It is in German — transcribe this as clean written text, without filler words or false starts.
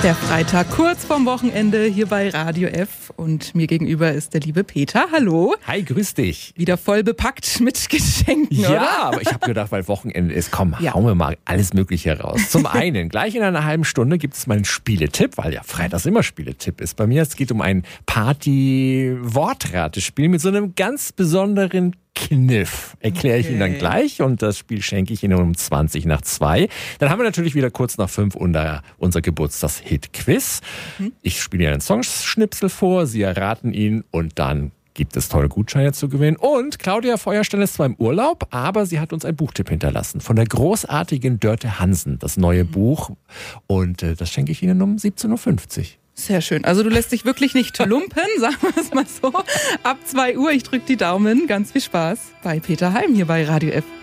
Der Freitag kurz vorm Wochenende hier bei Radio F und mir gegenüber ist der liebe Peter. Hallo. Hi, grüß dich. Wieder voll bepackt mit Geschenken, ja, oder? Aber ich habe gedacht, weil Wochenende ist, komm, hauen wir mal alles Mögliche raus. Zum einen, gleich in einer halben Stunde gibt es meinen Spieletipp, weil ja Freitags immer Spieletipp ist bei mir. Es geht um ein Party-Wortratespiel mit so einem ganz besonderen Kniff. Erkläre ich Ihnen dann gleich und das Spiel schenke ich Ihnen um 20 nach 2. Dann haben wir natürlich wieder kurz nach 5 unser Geburtstags-Hit-Quiz. Ich spiele Ihnen einen Songschnipsel vor, Sie erraten ihn und dann gibt es tolle Gutscheine zu gewinnen. Und Claudia Feuerstein ist zwar im Urlaub, aber sie hat uns einen Buchtipp hinterlassen von der großartigen Dörte Hansen, das neue Buch. Und das schenke ich Ihnen um 17.50 Uhr. Sehr schön. Also du lässt dich wirklich nicht lumpen, sagen wir es mal so. Ab 2 Uhr, ich drücke die Daumen. Ganz viel Spaß bei Peter Heim hier bei Radio F.